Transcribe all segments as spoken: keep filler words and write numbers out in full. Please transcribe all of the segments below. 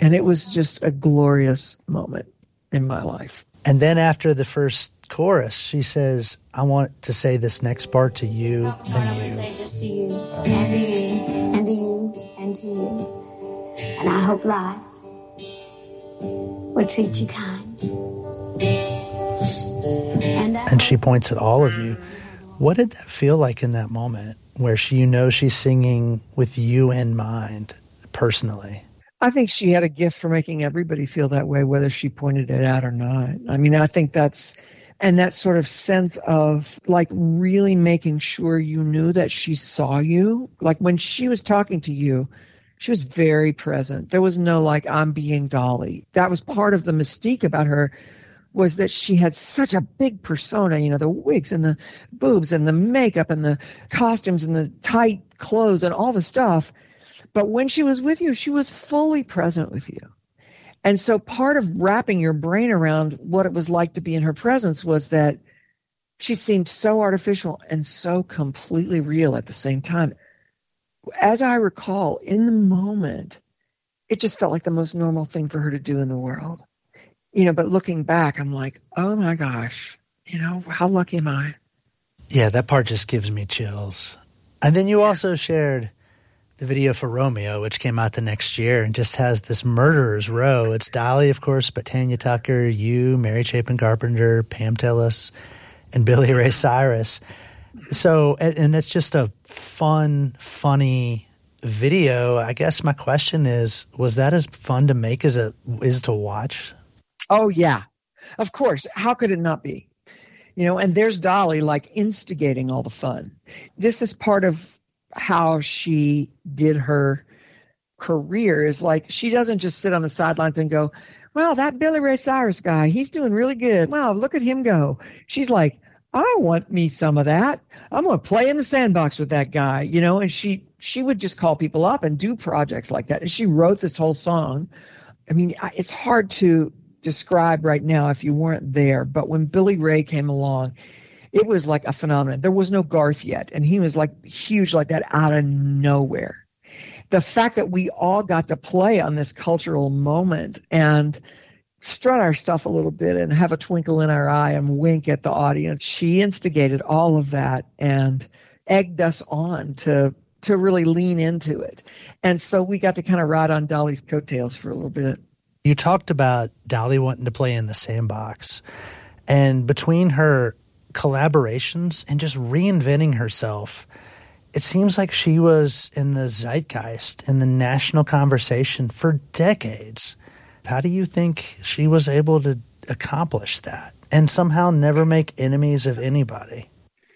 And it was just a glorious moment in my life. And then after the first chorus, she says, I want to say this next part to you and you. Just to you, and to you, and to you, and to you. And I hope life will treat you kind. And, and she points at all of you. What did that feel like in that moment where she, you know she's singing with you in mind personally? I think she had a gift for making everybody feel that way, whether she pointed it out or not. I mean, I think that's, and that sort of sense of like really making sure you knew that she saw you. Like when she was talking to you, she was very present. There was no like, I'm being Dolly. That was part of the mystique about her, was that she had such a big persona, you know, the wigs and the boobs and the makeup and the costumes and the tight clothes and all the stuff. But when she was with you, she was fully present with you. And so part of wrapping your brain around what it was like to be in her presence was that she seemed so artificial and so completely real at the same time. As I recall, in the moment, it just felt like the most normal thing for her to do in the world. You know, but looking back, I'm like, oh my gosh, you know, how lucky am I? Yeah, that part just gives me chills. And then you also shared the video for Romeo, which came out the next year and just has this murderer's row. It's Dolly, of course, but Tanya Tucker, you, Mary Chapin Carpenter, Pam Tillis, and Billy Ray Cyrus. So, and, and it's just a fun, funny video. I guess my question is, was that as fun to make as it is to watch? Oh, yeah. Of course. How could it not be? You know, and there's Dolly like instigating all the fun. This is part of how she did her career, is like she doesn't just sit on the sidelines and go, well, that Billy Ray Cyrus guy, he's doing really good. Wow, look at him go. She's like, I want me some of that. I'm going to play in the sandbox with that guy, you know, and she she would just call people up and do projects like that. And she wrote this whole song. I mean, it's hard to describe right now if you weren't there, but when Billy Ray came along, it was like a phenomenon. There was no Garth yet, and he was like huge like that out of nowhere. The fact that we all got to play on this cultural moment and strut our stuff a little bit and have a twinkle in our eye and wink at the audience, she instigated all of that and egged us on to to really lean into it. And so we got to kind of ride on Dolly's coattails for a little bit. You talked about Dolly wanting to play in the sandbox, and between her collaborations and just reinventing herself, it seems like she was in the zeitgeist, in the national conversation for decades. How do you think she was able to accomplish that and somehow never make enemies of anybody?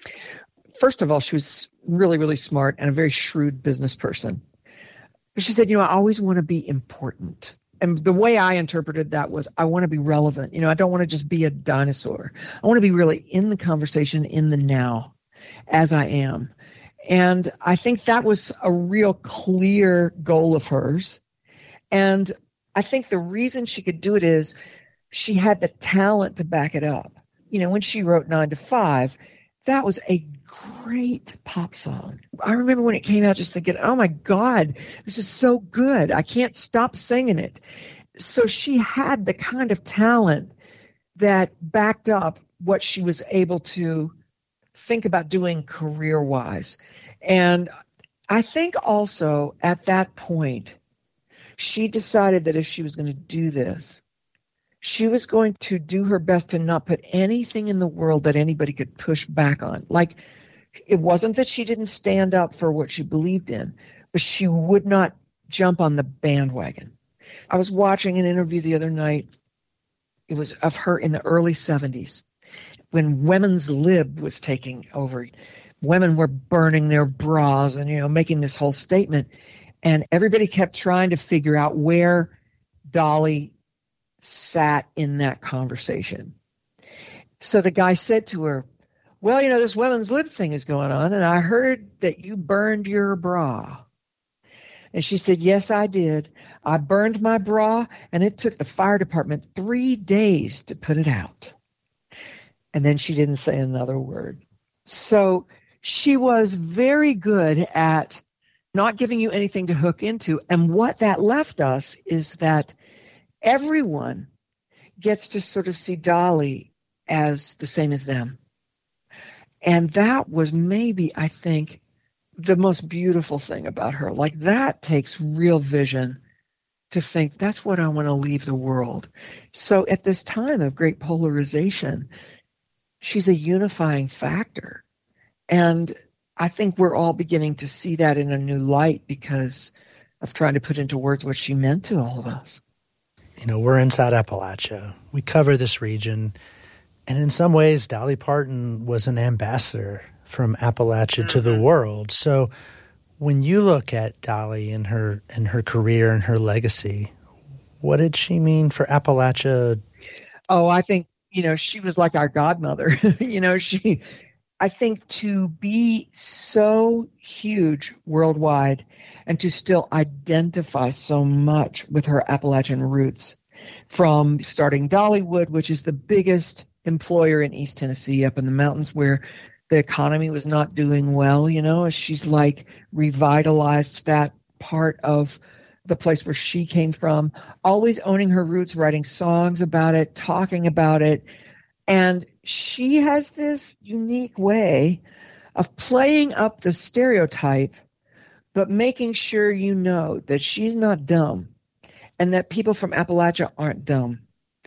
First of all, she was really, really smart and a very shrewd business person. She said, you know, I always want to be important. And the way I interpreted that was, I want to be relevant. You know, I don't want to just be a dinosaur. I want to be really in the conversation in the now as I am. And I think that was a real clear goal of hers. And I think the reason she could do it is she had the talent to back it up. You know, when she wrote Nine to Five, that was a great pop song. I remember when it came out just thinking, oh my God, this is so good. I can't stop singing it. So she had the kind of talent that backed up what she was able to think about doing career-wise. And I think also at that point, she decided that if she was going to do this, she was going to do her best to not put anything in the world that anybody could push back on. Like, it wasn't that she didn't stand up for what she believed in, but she would not jump on the bandwagon. I was watching an interview the other night. It was of her in the early seventies when Women's Lib was taking over. Women were burning their bras and, you know, making this whole statement. And everybody kept trying to figure out where Dolly sat in that conversation. So the guy said to her, well, you know, this Women's Lib thing is going on, and I heard that you burned your bra. And she said, yes, I did. I burned my bra, and it took the fire department three days to put it out. And then she didn't say another word. So she was very good at not giving you anything to hook into. And what that left us is that everyone gets to sort of see Dolly as the same as them. And that was maybe, I think, the most beautiful thing about her. Like, that takes real vision to think that's what I want to leave the world. So at this time of great polarization, she's a unifying factor. And I think we're all beginning to see that in a new light because of trying to put into words what she meant to all of us. You know, we're inside Appalachia. We cover this region. And in some ways, Dolly Parton was an ambassador from Appalachia mm-hmm. to the world. So when you look at Dolly and her and her career and her legacy, what did she mean for Appalachia? Oh, I think, you know, she was like our godmother. you know, she, I think to be so huge worldwide and to still identify so much with her Appalachian roots, from starting Dollywood, which is the biggest employer in East Tennessee up in the mountains where the economy was not doing well, you know, she's like revitalized that part of the place where she came from, always owning her roots, writing songs about it, talking about it. And she has this unique way of playing up the stereotype, but making sure you know that she's not dumb and that people from Appalachia aren't dumb,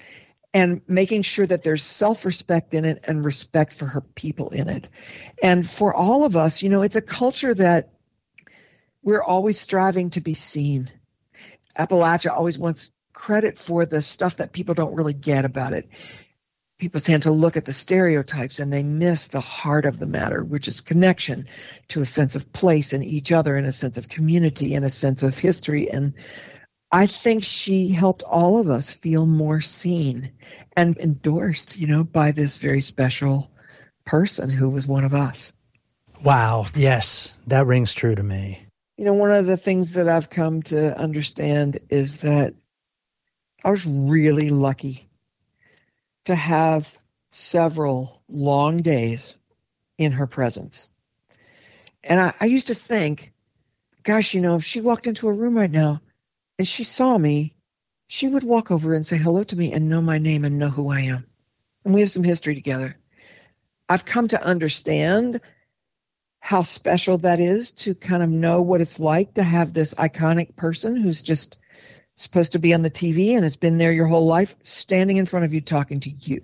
and making sure that there's self-respect in it and respect for her people in it. And for all of us, you know, it's a culture that we're always striving to be seen. Appalachia always wants credit for the stuff that people don't really get about it. People tend to look at the stereotypes and they miss the heart of the matter, which is connection to a sense of place in each other, and a sense of community, and a sense of history. And I think she helped all of us feel more seen and endorsed, you know, by this very special person who was one of us. Wow. Yes, that rings true to me. You know, one of the things that I've come to understand is that I was really lucky to have several long days in her presence. And I, I used to think, gosh, you know, if she walked into a room right now and she saw me, she would walk over and say hello to me and know my name and know who I am. And we have some history together. I've come to understand how special that is, to kind of know what it's like to have this iconic person who's just supposed to be on the T V and has been there your whole life, standing in front of you talking to you.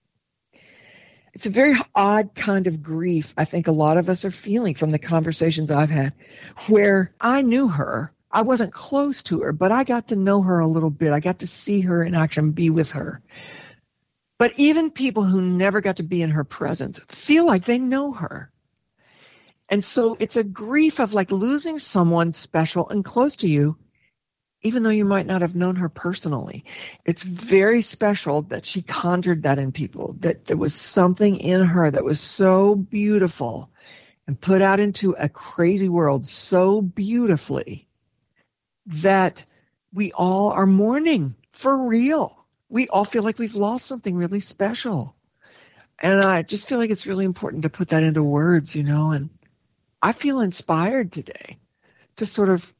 It's a very odd kind of grief I think a lot of us are feeling from the conversations I've had, where I knew her. I wasn't close to her, but I got to know her a little bit. I got to see her in action, be with her. But even people who never got to be in her presence feel like they know her. And so it's a grief of like losing someone special and close to you, even though you might not have known her personally. It's very special that she conjured that in people, that there was something in her that was so beautiful and put out into a crazy world so beautifully that we all are mourning for real. We all feel like we've lost something really special. And I just feel like it's really important to put that into words, you know, and I feel inspired today to sort of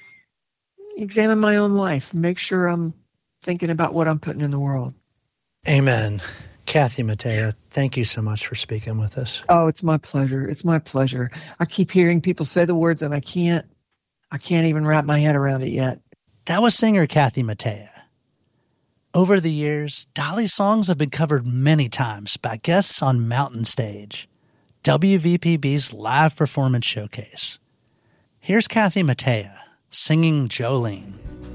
examine my own life, make sure I'm thinking about what I'm putting in the world. Amen. Kathy Mattea, thank you so much for speaking with us. Oh, it's my pleasure. It's my pleasure. I keep hearing people say the words and I can't, I can't even wrap my head around it yet. That was singer Kathy Mattea. Over the years, Dolly's songs have been covered many times by guests on Mountain Stage, W V P B's live performance showcase. Here's Kathy Mattea singing Jolene.